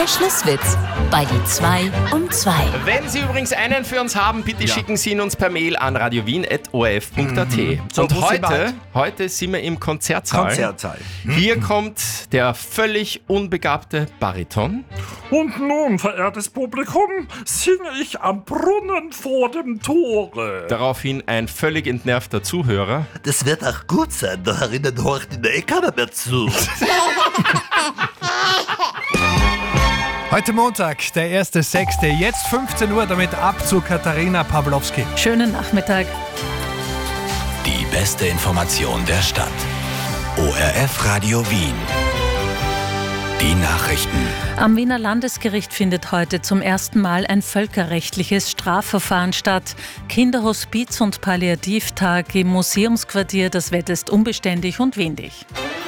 Der Schlusswitz bei die 2 um 2. Wenn Sie übrigens einen für uns haben, bitte schicken Sie ihn uns per Mail an radiowien@orf.at. So, Und wo sind wir heute sind wir im Konzertsaal. Hier kommt der völlig unbegabte Bariton. Und nun, verehrtes Publikum, singe ich am Brunnen vor dem Tore. Daraufhin ein völlig entnervter Zuhörer. Das wird auch gut sein, da herinnen horcht in der keiner mehr zu. Heute Montag, der 1.6., jetzt 15 Uhr, damit ab zu Katharina Pawlowski. Schönen Nachmittag. Die beste Information der Stadt. ORF Radio Wien. Die Nachrichten. Am Wiener Landesgericht findet heute zum ersten Mal ein völkerrechtliches Strafverfahren statt. Kinderhospiz und Palliativtag im Museumsquartier, das Wetter ist unbeständig und windig.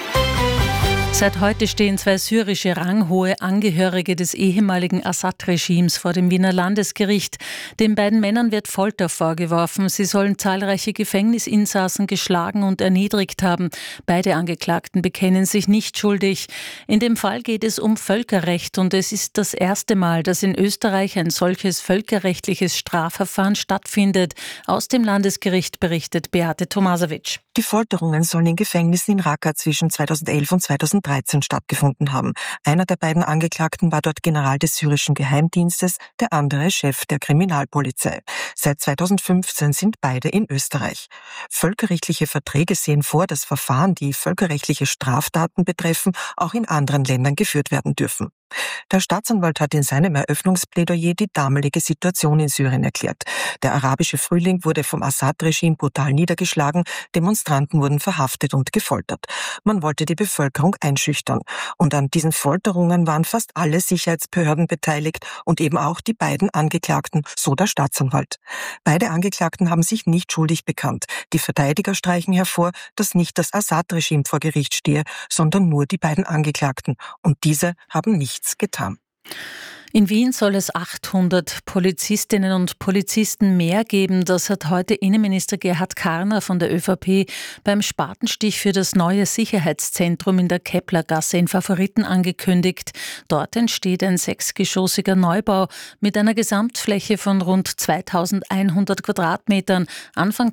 Seit heute stehen 2 syrische ranghohe Angehörige des ehemaligen Assad-Regimes vor dem Wiener Landesgericht. Den beiden Männern wird Folter vorgeworfen. Sie sollen zahlreiche Gefängnisinsassen geschlagen und erniedrigt haben. Beide Angeklagten bekennen sich nicht schuldig. In dem Fall geht es um Völkerrecht und es ist das erste Mal, dass in Österreich ein solches völkerrechtliches Strafverfahren stattfindet. Aus dem Landesgericht berichtet Beate Tomasowitsch. Die Folterungen sollen in Gefängnissen in Raqqa zwischen 2011 und 2013 stattgefunden haben. Einer der beiden Angeklagten war dort General des syrischen Geheimdienstes, der andere Chef der Kriminalpolizei. Seit 2015 sind beide in Österreich. Völkerrechtliche Verträge sehen vor, dass Verfahren, die völkerrechtliche Straftaten betreffen, auch in anderen Ländern geführt werden dürfen. Der Staatsanwalt hat in seinem Eröffnungsplädoyer die damalige Situation in Syrien erklärt. Der arabische Frühling wurde vom Assad-Regime brutal niedergeschlagen, Demonstranten wurden verhaftet und gefoltert. Man wollte die Bevölkerung einschüchtern. Und an diesen Folterungen waren fast alle Sicherheitsbehörden beteiligt und eben auch die beiden Angeklagten, so der Staatsanwalt. Beide Angeklagten haben sich nicht schuldig bekannt. Die Verteidiger streichen hervor, dass nicht das Assad-Regime vor Gericht stehe, sondern nur die beiden Angeklagten. Und diese haben nichts getan. In Wien soll es 800 Polizistinnen und Polizisten mehr geben. Das hat heute Innenminister Gerhard Karner von der ÖVP beim Spatenstich für das neue Sicherheitszentrum in der Keplergasse in Favoriten angekündigt. Dort entsteht ein 6-geschossiger Neubau mit einer Gesamtfläche von rund 2100 Quadratmetern. Anfang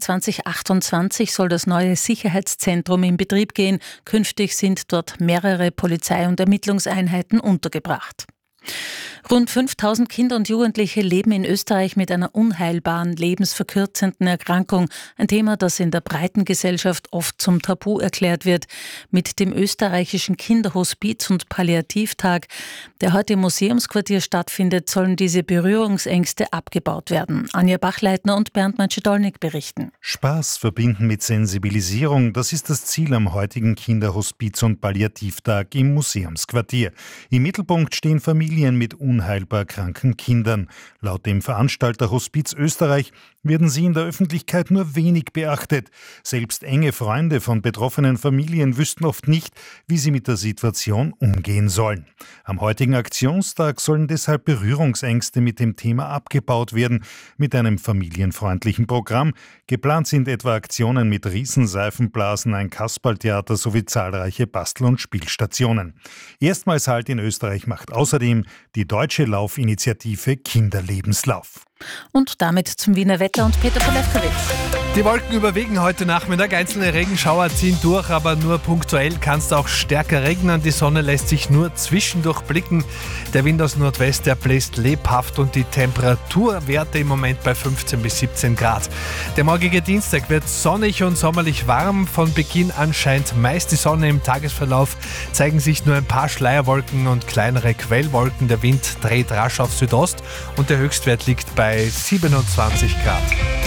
2028 soll das neue Sicherheitszentrum in Betrieb gehen. Künftig sind dort mehrere Polizei- und Ermittlungseinheiten untergebracht. Rund 5000 Kinder und Jugendliche leben in Österreich mit einer unheilbaren, lebensverkürzenden Erkrankung. Ein Thema, das in der breiten Gesellschaft oft zum Tabu erklärt wird. Mit dem österreichischen Kinderhospiz- und Palliativtag, der heute im Museumsquartier stattfindet, sollen diese Berührungsängste abgebaut werden. Anja Bachleitner und Bernd Macedolnik berichten. Spaß verbinden mit Sensibilisierung, das ist das Ziel am heutigen Kinderhospiz- und Palliativtag im Museumsquartier. Im Mittelpunkt stehen Familien mit unheilbar kranken Kindern. Laut dem Veranstalter Hospiz Österreich werden sie in der Öffentlichkeit nur wenig beachtet. Selbst enge Freunde von betroffenen Familien wüssten oft nicht, wie sie mit der Situation umgehen sollen. Am heutigen Aktionstag sollen deshalb Berührungsängste mit dem Thema abgebaut werden, mit einem familienfreundlichen Programm. Geplant sind etwa Aktionen mit Riesenseifenblasen, ein Kasperltheater sowie zahlreiche Bastel- und Spielstationen. Erstmals Halt in Österreich macht außerdem die deutsche Laufinitiative Kinderlebenslauf. Und damit zum Wiener Wetter und Peter Polewkowitz. Die Wolken überwiegen heute Nachmittag. Einzelne Regenschauer ziehen durch, aber nur punktuell kann es auch stärker regnen. Die Sonne lässt sich nur zwischendurch blicken. Der Wind aus Nordwest, der bläst lebhaft und die Temperaturwerte im Moment bei 15 bis 17 Grad. Der morgige Dienstag wird sonnig und sommerlich warm. Von Beginn an scheint meist die Sonne. Im Tagesverlauf zeigen sich nur ein paar Schleierwolken und kleinere Quellwolken. Der Wind dreht rasch auf Südost und der Höchstwert liegt bei 27 Grad.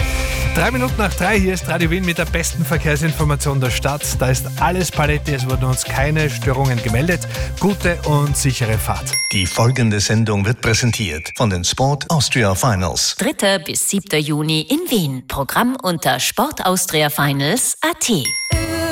3:03, hier ist Radio Wien mit der besten Verkehrsinformation der Stadt. Da ist alles Paletti, es wurden uns keine Störungen gemeldet. Gute und sichere Fahrt. Die folgende Sendung wird präsentiert von den Sport Austria Finals. 3. bis 7. Juni in Wien. Programm unter sportaustriafinals.at.